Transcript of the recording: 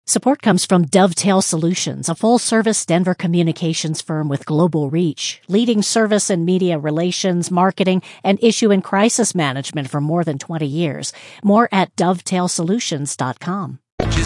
Support comes from Dovetail Solutions, a full-service Denver communications firm with global reach, leading service and media relations, marketing, and issue and crisis management for more than 20 years. More at dovetailsolutions.com.